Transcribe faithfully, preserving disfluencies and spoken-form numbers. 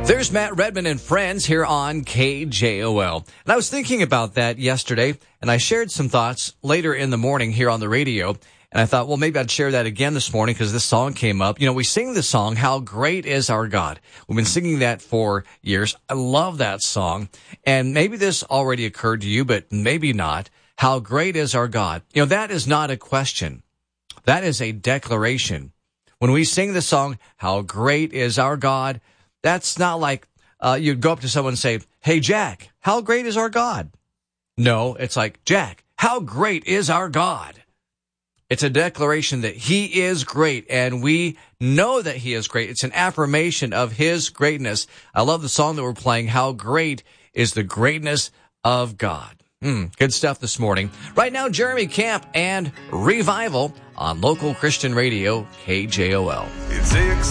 There's Matt Redman and friends here on K J O L. And I was thinking about that yesterday, and I shared some thoughts later in the morning here on the radio. And I thought, well, maybe I'd share that again this morning because this song came up. You know, we sing the song, How Great Is Our God. We've been singing that for years. I love that song. And maybe this already occurred to you, but maybe not. How great is our God? You know, that is not a question. That is a declaration. When we sing the song, How Great Is Our God, that's not like uh, you'd go up to someone and say, hey, Jack, how great is our God? No, it's like, Jack, how great is our God? It's a declaration that he is great, and we know that he is great. It's an affirmation of his greatness. I love the song that we're playing, How Great is the Greatness of God. Mm, good stuff this morning. Right now, Jeremy Camp and Revival on local Christian radio, K J O L. It's